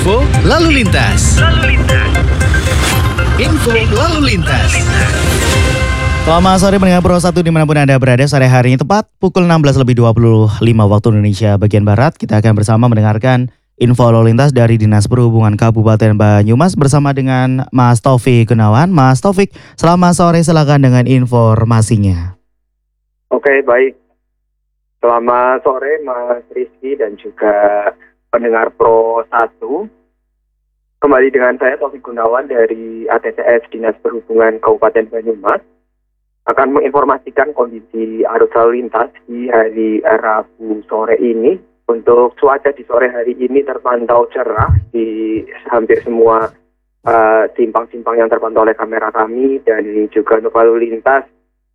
Info Lalu Lintas. Info Lalu Lintas. Selamat sore pendengar Pro 1 dimanapun Anda berada. Sore hari ini tepat pukul 16.25 waktu Indonesia bagian Barat. Kita akan bersama mendengarkan info lalu lintas dari Dinas Perhubungan Kabupaten Banyumas bersama dengan Mas Taufik Gunawan. Mas Taufik, selamat sore, silakan dengan informasinya. Oke, baik. Selamat sore Mas Rizky dan juga pendengar Pro 1. Kembali dengan saya Taufik Gunawan dari ATCS Dinas Perhubungan Kabupaten Banyumas akan menginformasikan kondisi arus lalu lintas di hari Rabu sore ini. Untuk cuaca di sore hari ini terpantau cerah di hampir semua simpang-simpang yang terpantau oleh kamera kami, dan juga untuk lalu lintas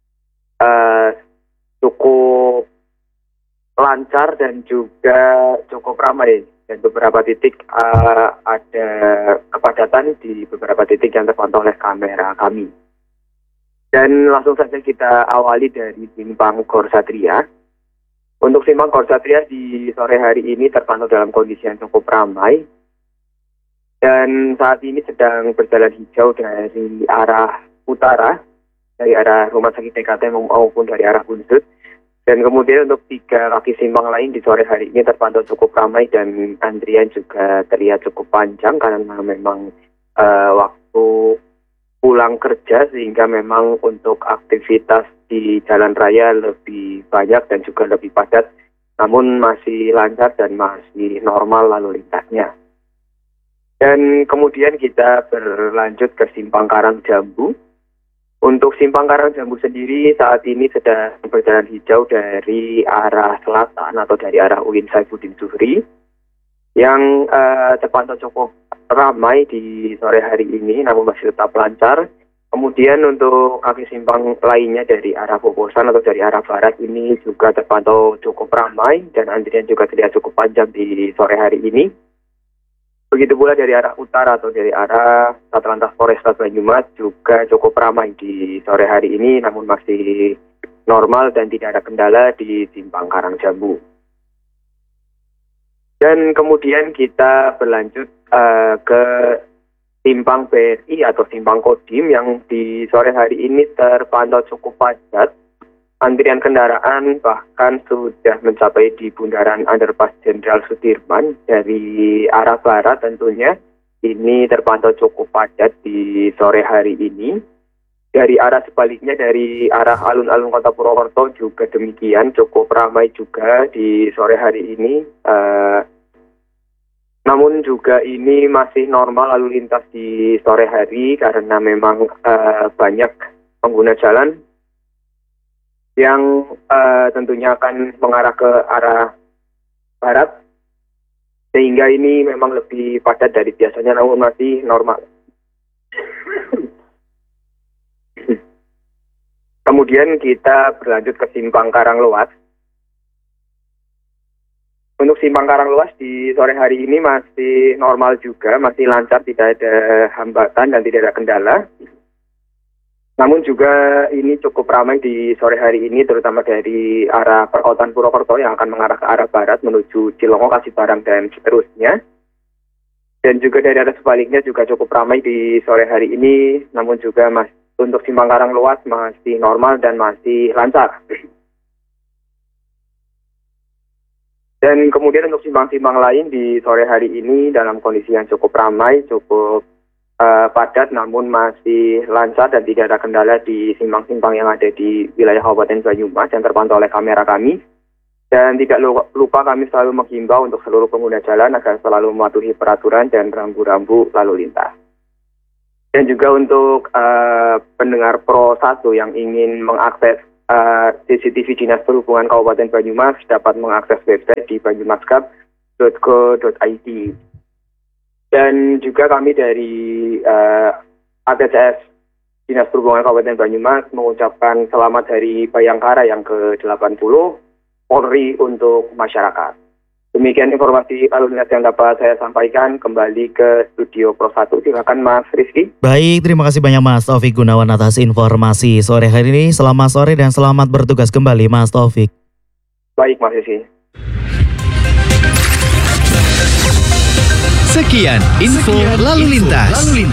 cukup lancar dan juga cukup ramai. Dan beberapa titik ada kepadatan di beberapa titik yang terpantau oleh kamera kami. Dan langsung saja kita awali dari simpang Gor Satria. Untuk simpang Gor Satria di sore hari ini terpantau dalam kondisi yang cukup ramai. Dan saat ini sedang berjalan hijau dari arah utara, dari arah Rumah Sakit TKT maupun dari arah Bunsut. Dan kemudian untuk 3 kaki simpang lain di sore hari ini terpantau cukup ramai dan antrian juga terlihat cukup panjang karena memang waktu pulang kerja, sehingga memang untuk aktivitas di jalan raya lebih banyak dan juga lebih padat, namun masih lancar dan masih normal lalu lintasnya. Dan kemudian kita berlanjut ke simpang Karangjambu. Untuk simpang Karangjambu sendiri saat ini sedang berjalan hijau dari arah selatan atau dari arah UIN Saifuddin Zuhri yang terpantau cukup ramai di sore hari ini, namun masih tetap lancar. Kemudian untuk kaki simpang lainnya dari arah Bobosan atau dari arah barat ini juga terpantau cukup ramai dan antrian juga terlihat cukup panjang di sore hari ini. Begitu pula dari arah utara atau dari arah Satlantas Polresta Banyumas juga cukup ramai di sore hari ini, namun masih normal dan tidak ada kendala di simpang Karangjambu. Dan kemudian kita berlanjut ke simpang BRI atau simpang Kodim yang di sore hari ini terpantau cukup padat. Antrian kendaraan bahkan sudah mencapai di bundaran Underpass Jenderal Sudirman dari arah barat tentunya. Ini terpantau cukup padat di sore hari ini. Dari arah sebaliknya, dari arah alun-alun Kota Purwokerto juga demikian, cukup ramai juga di sore hari ini. Namun juga ini masih normal lalu lintas di sore hari karena memang banyak pengguna jalan yang tentunya akan mengarah ke arah barat, sehingga ini memang lebih padat dari biasanya, namun masih normal. Kemudian kita berlanjut ke simpang Karanglewas. Untuk simpang Karanglewas di sore hari ini masih normal juga, masih lancar, tidak ada hambatan dan tidak ada kendala. Namun juga ini cukup ramai di sore hari ini, terutama dari arah perkotaan Purwokerto yang akan mengarah ke arah barat menuju Cilongo, Kasibarang, dan seterusnya. Dan juga dari arah sebaliknya juga cukup ramai di sore hari ini, namun juga untuk simpang Karanglewas masih normal dan masih lancar. Dan kemudian untuk simpang-simpang lain di sore hari ini dalam kondisi yang cukup ramai, cukup padat, namun masih lancar dan tidak ada kendala di simpang-simpang yang ada di wilayah Kabupaten Banyumas yang terpantau oleh kamera kami. Dan tidak lupa kami selalu menghimbau untuk seluruh pengguna jalan agar selalu mematuhi peraturan dan rambu-rambu lalu lintas. Dan juga untuk pendengar Pro 1 yang ingin mengakses CCTV Dinas Perhubungan Kabupaten Banyumas dapat mengakses website di banyumaskap.go.id. Dan juga kami dari ATCS Dinas Perhubungan Kabupaten Banyumas mengucapkan selamat Hari Bayangkara yang ke-80 Polri untuk masyarakat. Demikian informasi lalu lintas yang dapat saya sampaikan. Kembali ke studio Pro 1. Silakan Mas Rizky. Baik, terima kasih banyak Mas Taufik Gunawan atas informasi sore hari ini. Selamat sore dan selamat bertugas kembali Mas Taufik. Baik Mas Rizky. Sekian info lalu lintas.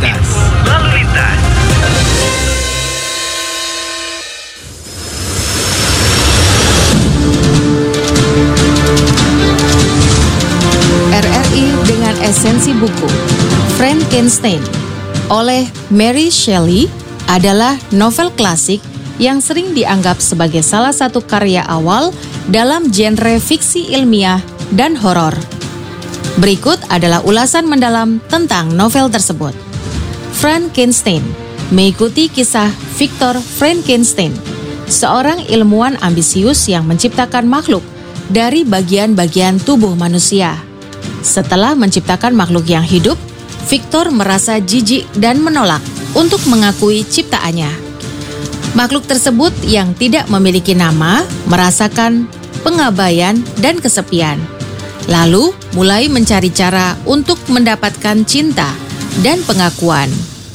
RRI dengan esensi buku Frankenstein oleh Mary Shelley adalah novel klasik yang sering dianggap sebagai salah satu karya awal dalam genre fiksi ilmiah dan horor. Berikut adalah ulasan mendalam tentang novel tersebut. Frankenstein mengikuti kisah Victor Frankenstein, seorang ilmuwan ambisius yang menciptakan makhluk dari bagian-bagian tubuh manusia. Setelah menciptakan makhluk yang hidup, Victor merasa jijik dan menolak untuk mengakui ciptaannya. Makhluk tersebut yang tidak memiliki nama merasakan pengabaian dan kesepian. Lalu mulai mencari cara untuk mendapatkan cinta dan pengakuan.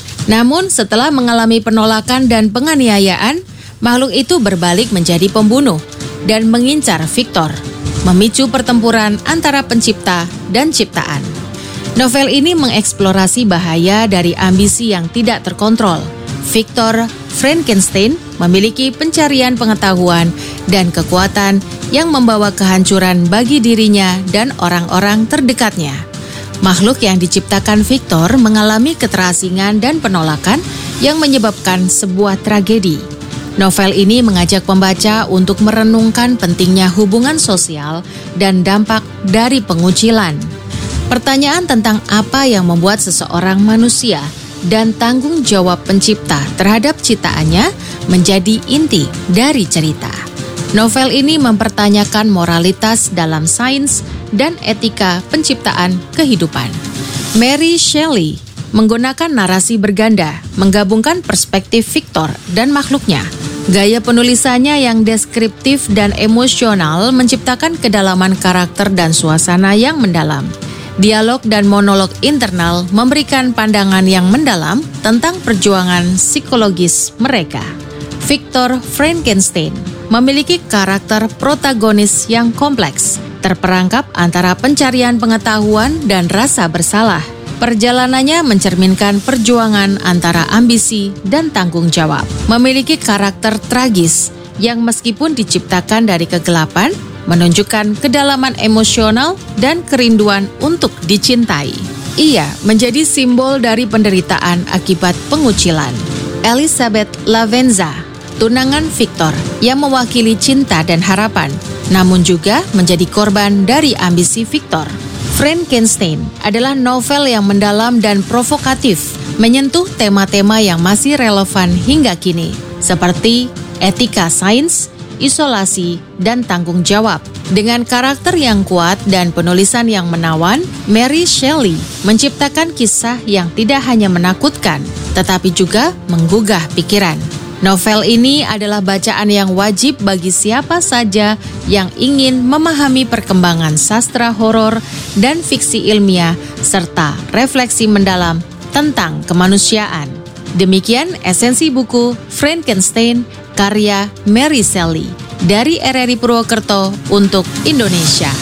Namun setelah mengalami penolakan dan penganiayaan, makhluk itu berbalik menjadi pembunuh dan mengincar Victor, memicu pertempuran antara pencipta dan ciptaan. Novel ini mengeksplorasi bahaya dari ambisi yang tidak terkontrol. Victor Frankenstein memiliki pencarian pengetahuan dan kekuatan yang membawa kehancuran bagi dirinya dan orang-orang terdekatnya. Makhluk yang diciptakan Victor mengalami keterasingan dan penolakan yang menyebabkan sebuah tragedi. Novel ini mengajak pembaca untuk merenungkan pentingnya hubungan sosial dan dampak dari pengucilan. Pertanyaan tentang apa yang membuat seseorang manusia dan tanggung jawab pencipta terhadap ciptaannya menjadi inti dari cerita. Novel ini mempertanyakan moralitas dalam sains dan etika penciptaan kehidupan. Mary Shelley menggunakan narasi berganda, menggabungkan perspektif Victor dan makhluknya. Gaya penulisannya yang deskriptif dan emosional menciptakan kedalaman karakter dan suasana yang mendalam. Dialog dan monolog internal memberikan pandangan yang mendalam tentang perjuangan psikologis mereka. Victor Frankenstein memiliki karakter protagonis yang kompleks, terperangkap antara pencarian pengetahuan dan rasa bersalah. Perjalanannya mencerminkan perjuangan antara ambisi dan tanggung jawab. Memiliki karakter tragis yang meskipun diciptakan dari kegelapan, menunjukkan kedalaman emosional dan kerinduan untuk dicintai. Ia menjadi simbol dari penderitaan akibat pengucilan. Elizabeth Lavenza, tunangan Victor yang mewakili cinta dan harapan, namun juga menjadi korban dari ambisi Victor. Frankenstein adalah novel yang mendalam dan provokatif, menyentuh tema-tema yang masih relevan hingga kini, seperti etika sains, isolasi, dan tanggung jawab. Dengan karakter yang kuat dan penulisan yang menawan, Mary Shelley menciptakan kisah yang tidak hanya menakutkan, tetapi juga menggugah pikiran. Novel ini adalah bacaan yang wajib bagi siapa saja yang ingin memahami perkembangan sastra horor dan fiksi ilmiah, serta refleksi mendalam tentang kemanusiaan. Demikian esensi buku Frankenstein karya Mary Shelley dari RRI Purwokerto untuk Indonesia.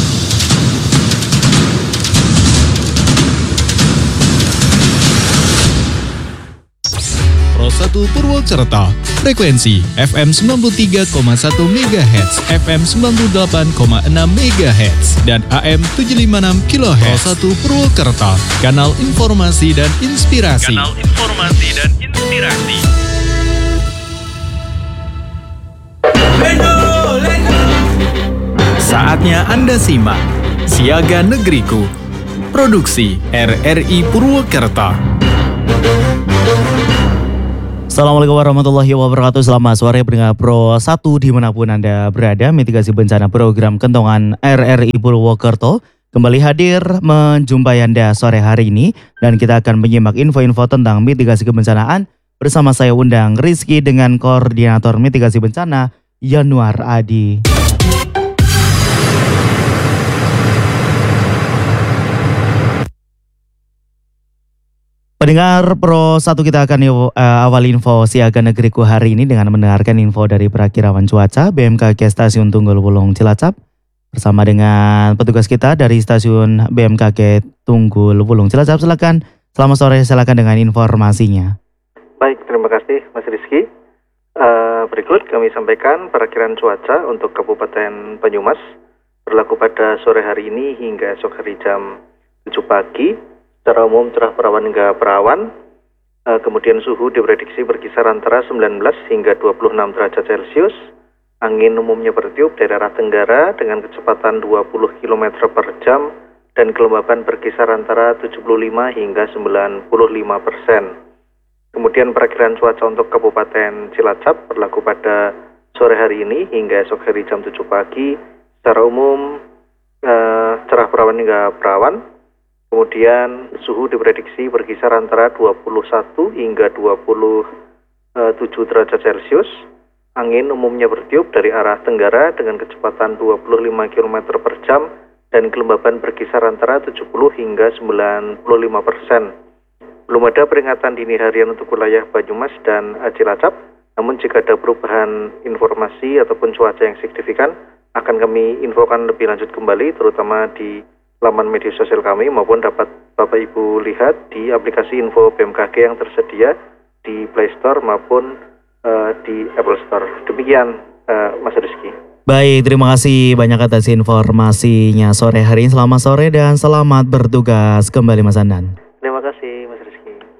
Pro 1 Purwokerto, frekuensi FM 93,1 MHz, FM 98,6 MHz, dan AM 756 kHz. Pro 1 Purwokerto, kanal informasi dan inspirasi. Saatnya Anda simak Siaga Negeriku, produksi RRI Purwokerto. Assalamualaikum warahmatullahi wabarakatuh. Selamat sore pendengar Pro 1 dimanapun Anda berada. Mitigasi bencana program Kentongan RRI Purwokerto kembali hadir menjumpai Anda sore hari ini. Dan kita akan menyimak info-info tentang mitigasi kebencanaan bersama saya undang Rizky dengan Koordinator Mitigasi Bencana Yanuar Adi. Pendengar Pro 1, kita akan awal info Siaga Negeriku hari ini dengan mendengarkan info dari Perakirawan Cuaca BMKG Stasiun Tunggul Wulung Cilacap. bersama dengan petugas kita dari stasiun BMKG Tunggul Wulung. Cilacap, silakan. Selamat sore, silakan dengan informasinya. Baik, terima kasih Mas Rizky. Berikut kami sampaikan perakiraan cuaca untuk Kabupaten Banyumas berlaku pada sore hari ini hingga esok hari jam 7 pagi. Secara umum cerah berawan hingga berawan. Kemudian suhu diprediksi berkisar antara 19 hingga 26 derajat Celcius. Angin umumnya bertiup dari arah tenggara dengan kecepatan 20 km per jam dan kelembaban berkisar antara 75 hingga 95%. Kemudian perakiraan cuaca untuk Kabupaten Cilacap berlaku pada sore hari ini hingga esok hari jam 7 pagi. Secara umum cerah berawan hingga berawan. Kemudian suhu diprediksi berkisar antara 21 hingga 27 derajat Celcius. Angin umumnya bertiup dari arah tenggara dengan kecepatan 25 km per jam dan kelembaban berkisar antara 70 hingga 95%. Belum ada peringatan dini harian untuk wilayah Banyumas dan Cilacap, namun jika ada perubahan informasi ataupun cuaca yang signifikan, akan kami infokan lebih lanjut kembali, terutama di laman media sosial kami maupun dapat Bapak Ibu lihat di aplikasi info BMKG yang tersedia di Play Store maupun di Apple Store. Demikian Mas Rizky. Baik, terima kasih banyak atas informasinya sore hari ini. Selamat sore dan selamat bertugas kembali Mas Andan. Terima kasih.